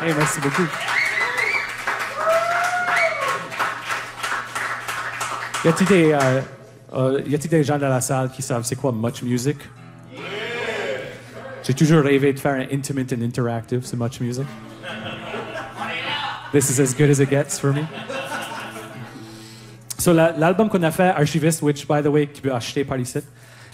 Hey, merci beaucoup. Y a-t-il des gens dans la salle qui savent c'est quoi Much Music? J'ai toujours rêvé de faire un intimate and interactive sur Much Music. This is as good as it gets for me. So, l'album qu'on a fait, Archivist, which, by the way, tu peux acheter par ici,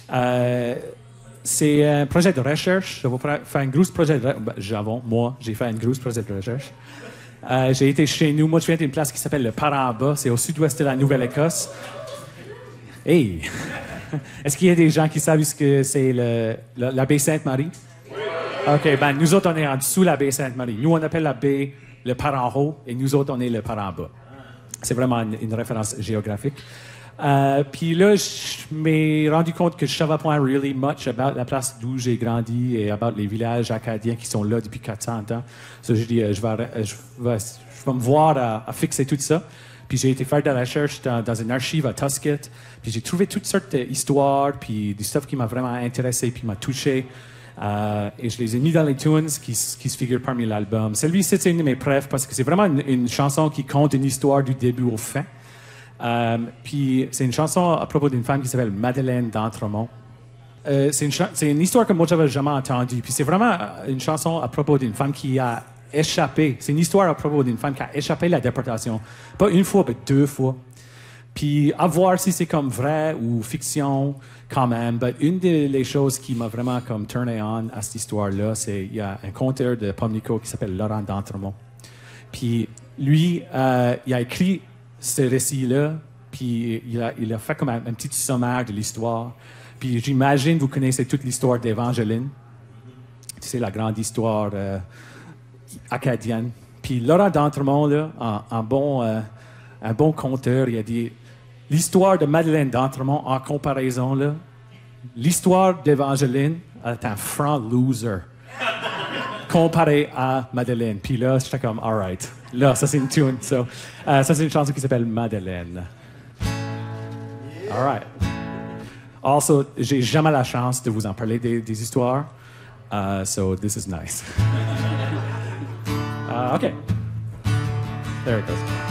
c'est un projet de recherche. Je vais faire un gros projet de recherche. Moi, j'ai fait un gros projet de recherche. J'ai été chez nous. Moi, je viens d'une place qui s'appelle le Paramba. C'est au sud-ouest de la Nouvelle-Écosse. Hey! Est-ce qu'il y a des gens qui savent ce que c'est la baie Sainte-Marie? Oui. OK, ben nous autres, on est en dessous de la baie Sainte-Marie. Nous, on appelle la baie le Paran-Haut et nous autres, on est le Paran-Bas. C'est vraiment une référence géographique. Puis là, je m'ai rendu compte que je savais pas really much about la place d'où j'ai grandi et about les villages acadiens qui sont là depuis 400 ans. So, je dis, je vais me voir à fixer tout ça. Puis j'ai été faire de la recherche dans une archive à Tuscott. Puis j'ai trouvé toutes sortes d'histoires, puis du stuff qui m'a vraiment intéressé, puis m'a touché. Et je les ai mis dans les tunes qui se figurent parmi l'album. Celui-ci, c'est une de mes préf parce que c'est vraiment une chanson qui compte une histoire du début au fin. Puis c'est une chanson à propos d'une femme qui s'appelle Madeleine d'Entremont. C'est une histoire que moi, j'avais jamais entendue. Puis c'est vraiment une chanson à propos d'une femme qui a échappé. C'est une histoire à propos d'une femme qui a échappé à la déportation. Pas une fois, mais 2 fois. Puis à voir si c'est comme vrai ou fiction quand même. Mais une des choses qui m'a vraiment comme turné on à cette histoire-là, c'est il y a un conteur de Pomnico qui s'appelle Laurent d'Entremont. Puis lui, il a écrit ce récit-là, puis il a fait comme un petit sommaire de l'histoire. Puis j'imagine vous connaissez toute l'histoire d'Évangeline. C'est la grande histoire acadienne. Puis Laurent d'Entremont, là, un bon conteur, il a dit l'histoire de Madeleine d'Entremont en comparaison, là, l'histoire d'Évangeline est un franc loser comparé à Madeleine. Puis là, j'étais comme, all right. Là, ça, c'est une tune. So, ça, c'est une chanson qui s'appelle Madeleine. All right. Also, j'ai jamais la chance de vous en parler des histoires. So, this is nice. OK. There it goes.